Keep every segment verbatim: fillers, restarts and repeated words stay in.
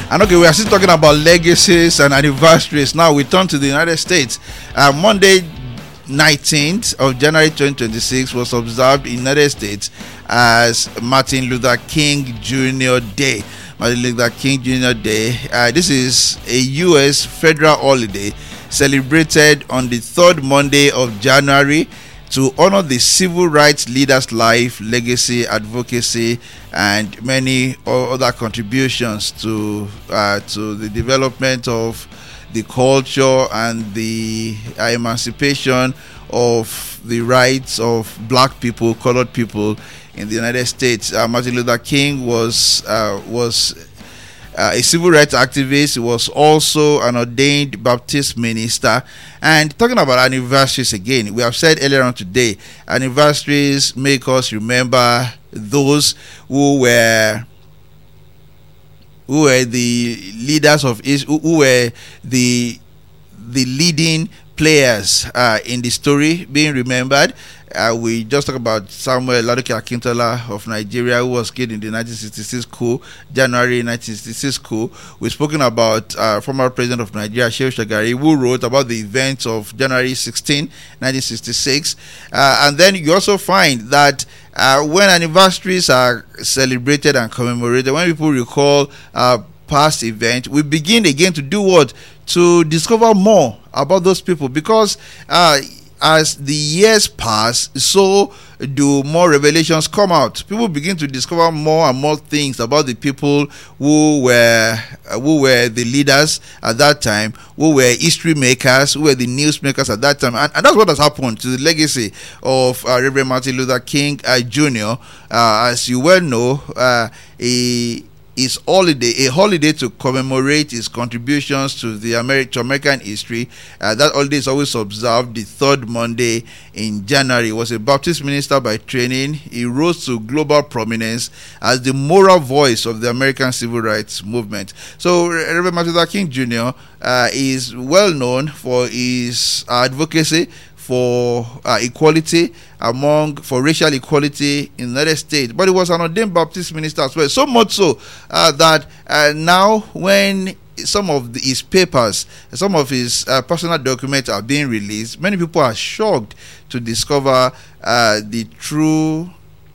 And okay, we are still talking about legacies and anniversaries. Now we turn to the United States. Uh, Monday, nineteenth of January twenty twenty-six was observed in the United States as Martin Luther King Junior Day. Martin Luther King Junior Day. Uh, this is a U S federal holiday celebrated on the third Monday of January to honor the civil rights leaders' life, legacy, advocacy, and many other contributions to uh, to the development of the culture and the uh, emancipation of the rights of black people, colored people in the United States. Uh, Martin Luther King was uh, was Uh, a civil rights activist. He was also an ordained Baptist minister. And talking about anniversaries again, we have said earlier on today, anniversaries make us remember those who were who were the leaders of Israel, who were the the leading players uh, in the story being remembered. Uh, we just talked about Samuel Ladoke Akintola of Nigeria, who was killed in the nineteen sixty-six coup, January nineteen sixty-six coup. We've spoken about uh, former president of Nigeria, Shehu Shagari, who wrote about the events of January sixteenth, nineteen sixty-six. Uh, and then you also find that uh, when anniversaries are celebrated and commemorated, when people recall uh, past events, we begin again to do what? To discover more about those people, because uh, as the years pass, so do more revelations come out. People begin to discover more and more things about the people who were uh, who were the leaders at that time, who were history makers, who were the news makers at that time, and, and that's what has happened to the legacy of uh, Reverend Martin Luther King uh, Junior Uh, as you well know, uh, he Is holiday a holiday to commemorate his contributions to the Ameri- to American history. Uh, that holiday is always observed the third Monday in January. He was a Baptist minister by training. He rose to global prominence as the moral voice of the American civil rights movement. So Reverend Martin Luther King Junior Uh, is well known for his advocacy for uh, equality among for racial equality in the United States, but he was an ordained Baptist minister as well. So much so uh, that uh, now, when some of the, his papers, some of his uh, personal documents are being released, many people are shocked to discover uh, the true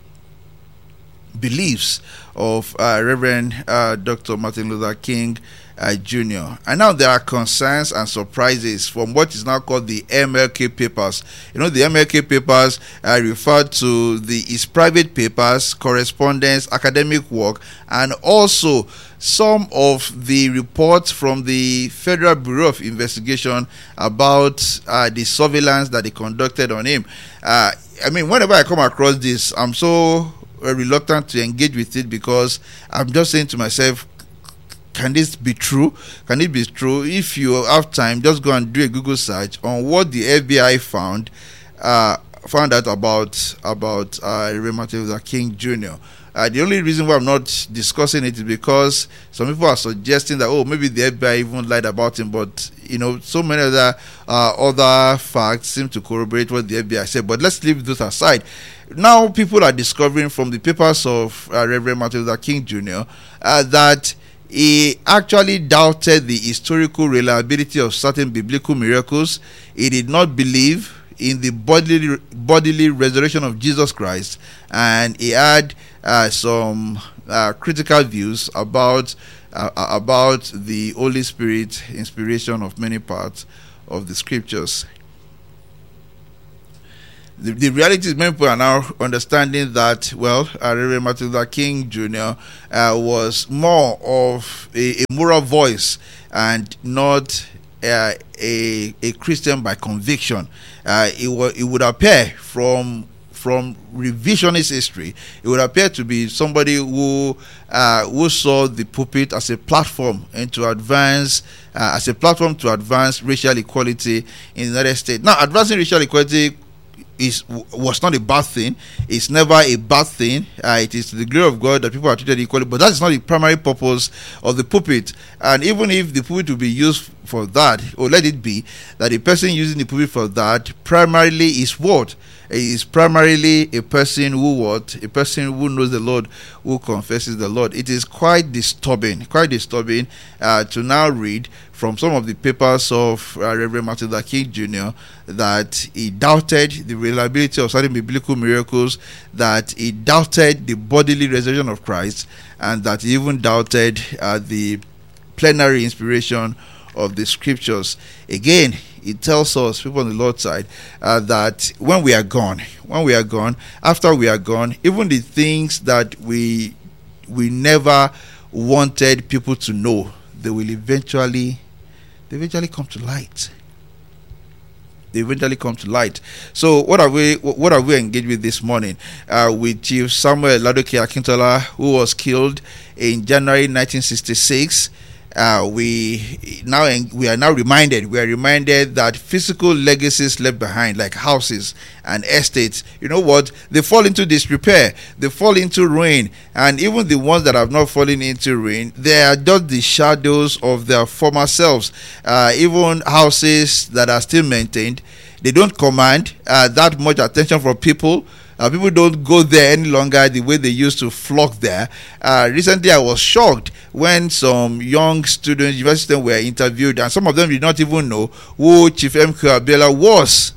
beliefs of uh, Reverend uh, Doctor Martin Luther King Uh, Junior And now there are concerns and surprises from what is now called the M L K papers. You know, the M L K papers uh, refer to the his private papers, correspondence, academic work, and also some of the reports from the Federal Bureau of Investigation about uh, the surveillance that they conducted on him. Uh, I mean, whenever I come across this, I'm so uh, reluctant to engage with it, because I'm just saying to myself, can this be true? Can it be true? If you have time, just go and do a Google search on what the F B I found uh, found out about about uh, Reverend Martin Luther King Junior Uh, the only reason why I'm not discussing it is because some people are suggesting that, oh, maybe the F B I even lied about him, but you know, so many other uh, other facts seem to corroborate what the F B I said. But let's leave those aside. Now, people are discovering from the papers of uh, Reverend Martin Luther King Junior Uh, that he actually doubted the historical reliability of certain biblical miracles. He did not believe in the bodily bodily resurrection of Jesus Christ, and he had uh, some uh, critical views about uh, about the Holy Spirit inspiration of many parts of the scriptures. The, the reality is, many people are now understanding that, well, uh, Reverend Martin Luther King Junior Uh, was more of a, a moral voice and not uh, a a Christian by conviction. Uh, it, w- it would appear from from revisionist history, it would appear to be somebody who uh, who saw the pulpit as a platform and to advance uh, as a platform to advance racial equality in the United States. Now, advancing racial equality is was not a bad thing. It's never a bad thing. Uh, it is to the glory of God that people are treated equally, but that is not the primary purpose of the pulpit. And even if the pulpit will be used for that, or let it be that the person using the pulpit for that primarily is what? Is primarily a person who what? A person who knows the Lord, who confesses the Lord. It is quite disturbing, quite disturbing uh, to now read from some of the papers of uh, Reverend Martin Luther King Junior that he doubted the reliability of certain biblical miracles, that he doubted the bodily resurrection of Christ, and that he even doubted uh, the plenary inspiration of the scriptures. Again, it tells us, people on the Lord's side, uh, that when we are gone, when we are gone, after we are gone, even the things that we we never wanted people to know, they will eventually, they eventually come to light. They eventually come to light. So, what are we? What are we engaged with this morning? Uh, with Chief Samuel Ladoke Akintola, who was killed in January nineteen sixty-six. Uh, we now we are now reminded we are reminded that physical legacies left behind, like houses and estates, you know what, they fall into disrepair, they fall into ruin. And even the ones that have not fallen into ruin, they are just the shadows of their former selves. Uh, even houses that are still maintained, they don't command uh, that much attention from people. Uh, people don't go there any longer the way they used to flock there. Uh, recently, I was shocked when some young students, university students, were interviewed, and some of them did not even know who Chief M K Abiola was.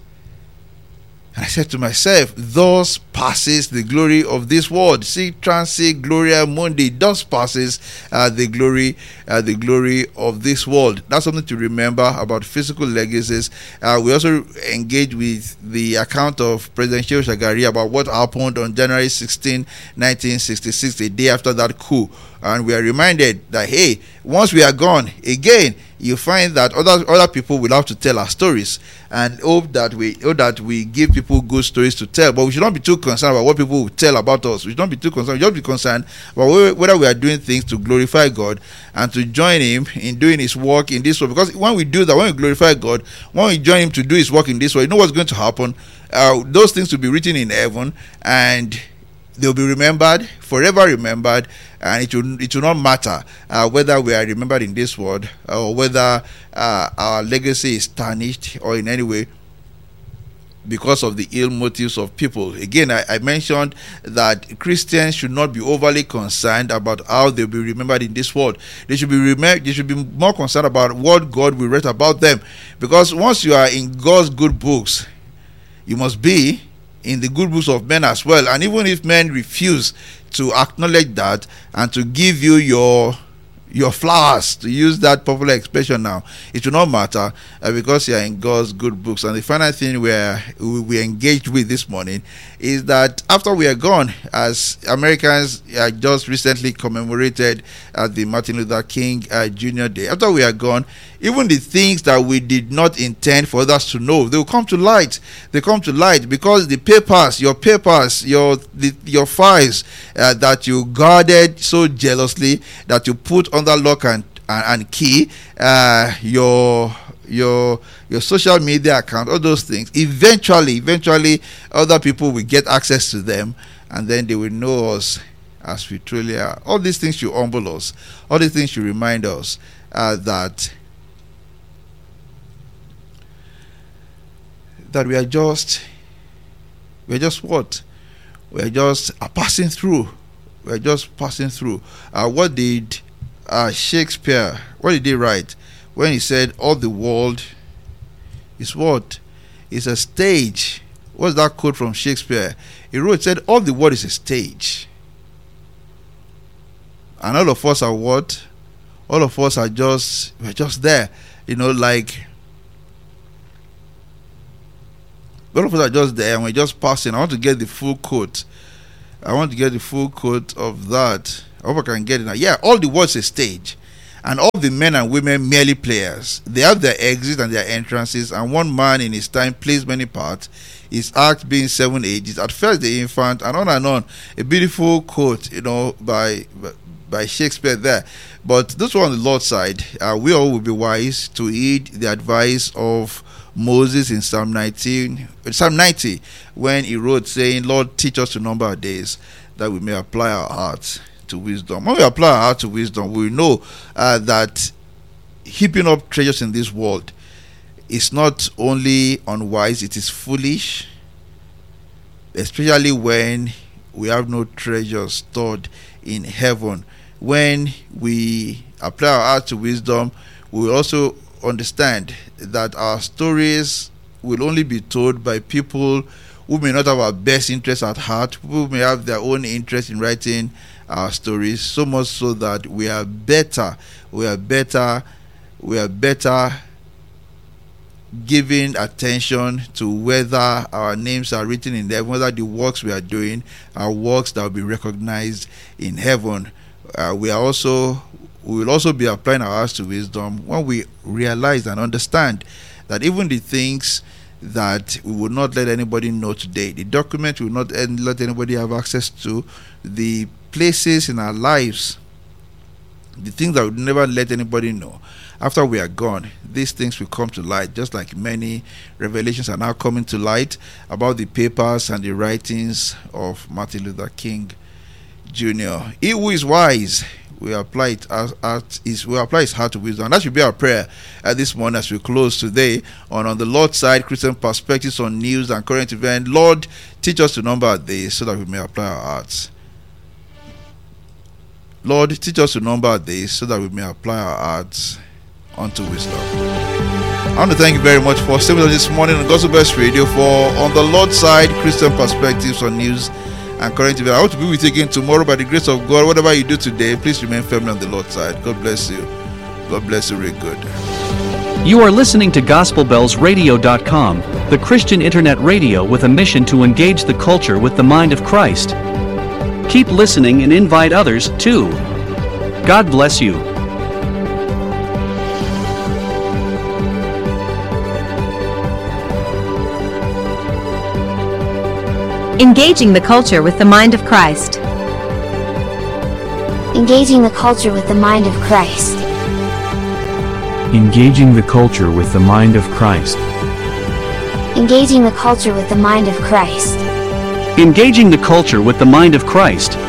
And I said to myself, thus passes the glory of this world. See, transit gloria mundi. Thus passes uh, the glory, uh, the glory of this world. That's something to remember about physical legacies. Uh, we also engage with the account of President Shehu Shagari about what happened on January sixteenth, nineteen sixty-six, the day after that coup. And we are reminded that, hey, once we are gone, again, you find that other other people will have to tell our stories, and hope that we hope that we give people good stories to tell. But we should not be too concerned about what people will tell about us. We should not be too concerned. We should just be concerned about whether we are doing things to glorify God and to join Him in doing His work in this world. Because when we do that, when we glorify God, when we join Him to do His work in this world, you know what's going to happen? Uh, those things will be written in heaven, and they'll be remembered, forever remembered, and it will it will not matter uh, whether we are remembered in this world or whether uh, our legacy is tarnished or in any way because of the ill motives of people. Again, I, I mentioned that Christians should not be overly concerned about how they'll be remembered in this world. They should be remem- They should be more concerned about what God will write about them, because once you are in God's good books, you must be in the good books of men as well. And even if men refuse to acknowledge that and to give you your your flowers, to use that popular expression now, it will not matter uh, because you are in God's good books. And the final thing we are, we, we engaged with this morning is that after we are gone, as Americans uh, just recently commemorated uh, the Martin Luther King uh, Junior Day, after we are gone, even the things that we did not intend for others to know, they will come to light. They come to light because the papers, your papers, your the, your files uh, that you guarded so jealously, that you put under lock and and, and key, uh, your your your social media account, all those things, eventually, eventually, other people will get access to them, and then they will know us as we truly are. All these things should humble us. All these things should remind us uh, that. that we are just we are just what we are just uh, passing through we are just passing through uh, what did uh, Shakespeare what did he write when he said all the world is what is a stage? What's that quote from Shakespeare? He wrote, said all the world is a stage, and all of us are what all of us are just we're just there, you know, like all of us are just there and we're just passing. I want to get the full quote. I want to get the full quote of that. I hope I can get it now. Yeah, all the world's a stage, and all the men and women merely players. They have their exits and their entrances, and one man in his time plays many parts. His act being seven ages. At first the infant, and on and on. A beautiful quote, you know, by by Shakespeare there. But this one on the Lord's side, uh, we all will be wise to heed the advice of Moses in Psalm nineteen, Psalm ninety, when he wrote saying, Lord, teach us to number our days, that we may apply our hearts to wisdom. When we apply our heart to wisdom, we know uh, that heaping up treasures in this world is not only unwise, it is foolish, especially when we have no treasure stored in heaven. When we apply our heart to wisdom, we will also understand that our stories will only be told by people who may not have our best interest at heart, who may have their own interest in writing our stories, so much so that we are better, we are better, we are better giving attention to whether our names are written in heaven, whether the works we are doing are works that will be recognized in heaven. Uh, we are also we will also be applying our hearts to wisdom when we realize and understand that even the things that we will not let anybody know today, the document we will not let anybody have access to, the places in our lives, the things that we will never let anybody know, after we are gone, these things will come to light, just like many revelations are now coming to light about the papers and the writings of Martin Luther King Junior He who is wise will apply it as, as is will apply his heart to wisdom. And that should be our prayer at this morning as we close today on on the Lord's side, Christian perspectives on news and current events. Lord, teach us to number our days so that we may apply our hearts. Lord, teach us to number our days so that we may apply our hearts unto wisdom. I want to thank you very much for staying with us this morning on Gospel Best Radio for on the Lord's side, Christian perspectives on news and current events. I hope to be with you again tomorrow by the grace of God. Whatever you do today, please remain firmly on the Lord's side. God bless you. God bless you really good. You are listening to Gospel Bells Radio dot com, the Christian internet radio with a mission to engage the culture with the mind of Christ. Keep listening and invite others too. God bless you. Engaging the culture with the mind of Christ. Engaging the culture with the mind of Christ. Engaging the culture with the mind of Christ. Engaging the culture with the mind of Christ. Engaging the culture with the mind of Christ.